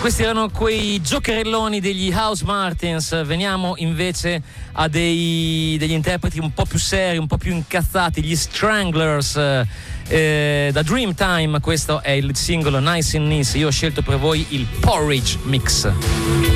questi erano quei giocherelloni degli House Martins. Veniamo invece a degli interpreti un po' più seri, un po' più incazzati, gli Stranglers. Da Dreamtime, questo è il singolo Nice and Nice. Io ho scelto per voi il Porridge Mix.